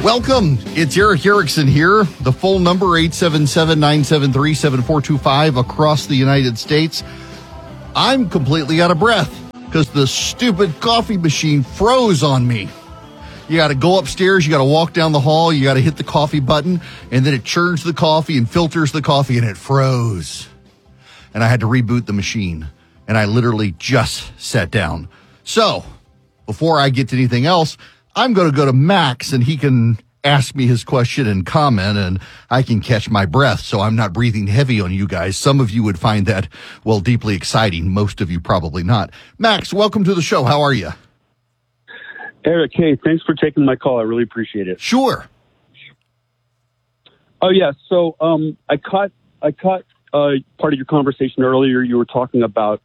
Welcome. It's Eric Erickson here. The full number, 877-973-7425 across the United States. I'm completely out of breath because the stupid coffee machine froze on me. You got to go upstairs, you got to walk down the hall, you got to hit the coffee button, and then it churns the coffee and filters the coffee, and it froze. And I had to reboot the machine, and I literally just sat down. So, before I get to anything else, I'm going to go to Max, and he can ask me his question and comment, and I can catch my breath so I'm not breathing heavy on you guys. Some of you would find that, well, deeply exciting. Most of you probably not. Max, welcome to the show. How are you? Eric, hey, thanks for taking my call. I really appreciate it. Sure. Oh, yeah. So I caught part of your conversation earlier. You were talking about,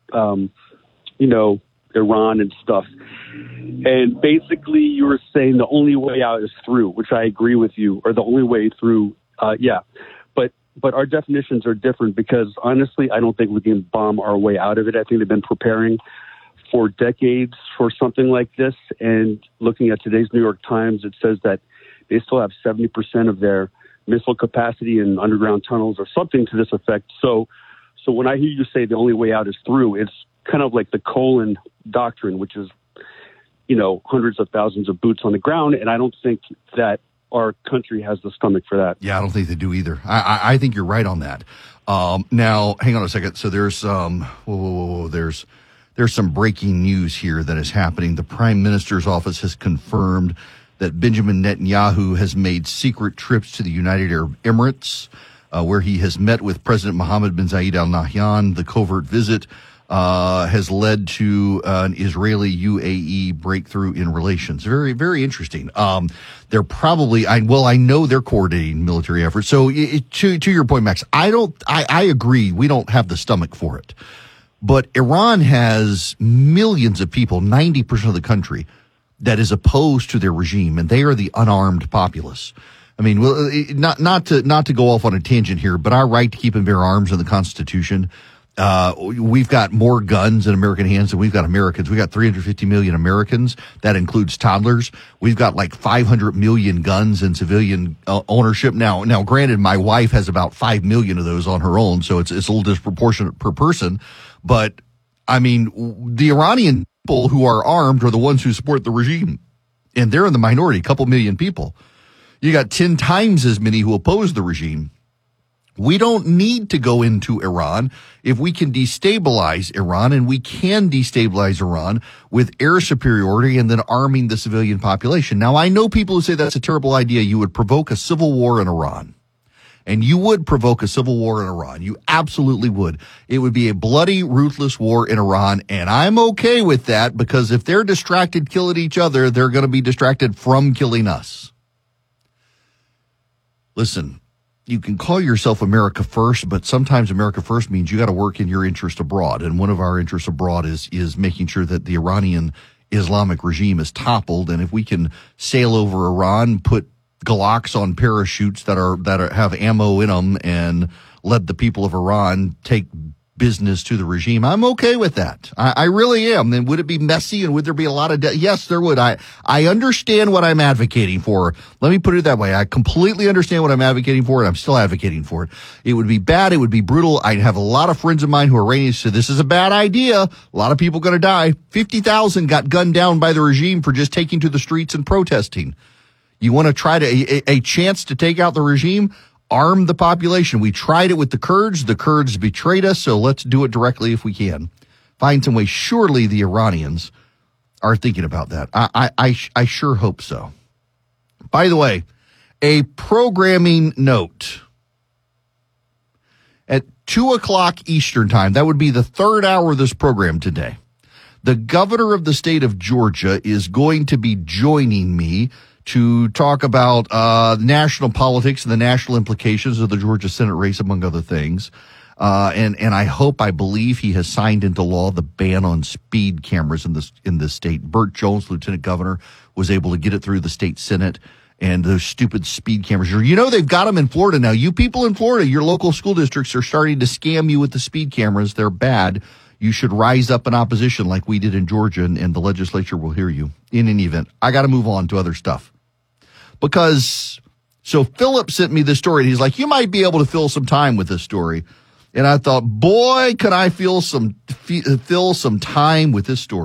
Iran and stuff. And basically you were saying the only way out is through, which I agree with you, or the only way through. But our definitions are different because honestly, I don't think we can bomb our way out of it. I think they've been preparing for decades for something like this. And looking at today's New York Times, it says that they still have 70% of their missile capacity in underground tunnels or something to this effect. So when I hear you say the only way out is through, it's kind of like the Colin doctrine, which is, hundreds of thousands of boots on the ground. And I don't think that our country has the stomach for that. Yeah, I don't think they do either. I think you're right on that. Now, hang on a second. So there's there's some breaking news here that is happening. The Prime Minister's office has confirmed that Benjamin Netanyahu has made secret trips to the United Arab Emirates, where he has met with President Mohammed bin Zayed Al Nahyan. The covert visit has led to an Israeli-UAE breakthrough in relations. Very, very interesting. They're probably, I know they're coordinating military efforts. So to your point, Max, I agree. We don't have the stomach for it. But Iran has millions of people, 90% of the country, that is opposed to their regime, and they are the unarmed populace. I mean, well, not to go off on a tangent here, but our right to keep and bear arms in the Constitution. We've got more guns in American hands than we've got Americans. We've got 350 million Americans. That includes toddlers. We've got like 500 million guns in civilian ownership. Now, granted, my wife has about 5 million of those on her own, so it's a little disproportionate per person. But, I mean, the Iranian people who are armed are the ones who support the regime. And they're in the minority, a couple million people. You got 10 times as many who oppose the regime. We don't need to go into Iran if we can destabilize Iran, and we can destabilize Iran with air superiority and then arming the civilian population. Now, I know people who say that's a terrible idea. You would provoke a civil war in Iran. And you would provoke a civil war in Iran. You absolutely would. It would be a bloody, ruthless war in Iran, and I'm okay with that because if they're distracted killing each other, they're going to be distracted from killing us. Listen, you can call yourself America First, but sometimes America First means you got to work in your interest abroad. And one of our interests abroad is making sure that the Iranian Islamic regime is toppled. And if we can sail over Iran, put Glocks on parachutes that have ammo in them, and let the people of Iran take business to the regime, I'm okay with that. I really am. Then would it be messy, and would there be a lot of death? Yes, there would. I understand what I'm advocating for. Let me put it that way. I completely understand what I'm advocating for, and I'm still advocating for it. It would be bad. It would be brutal. I'd have a lot of friends of mine who are Iranians say this is a bad idea. A lot of people going to die. 50,000 got gunned down by the regime for just taking to the streets and protesting. You want to try a chance to take out the regime? Arm the population. We tried it with the Kurds. The Kurds betrayed us, so let's do it directly if we can. Find some way. Surely the Iranians are thinking about that. I sure hope so. By the way, a programming note. At 2 o'clock Eastern time, that would be the third hour of this program today, the governor of the state of Georgia is going to be joining me to talk about national politics and the national implications of the Georgia Senate race, among other things. And I believe he has signed into law the ban on speed cameras in this state. Burt Jones, lieutenant governor, was able to get it through the state Senate. And those stupid speed cameras, they've got them in Florida now. You people in Florida, your local school districts are starting to scam you with the speed cameras. They're bad. You should rise up in opposition like we did in Georgia, and the legislature will hear you. In any event, I got to move on to other stuff. because so Philip sent me this story, and he's like, you might be able to fill some time with this story. And I thought, boy, can I fill some time with this story.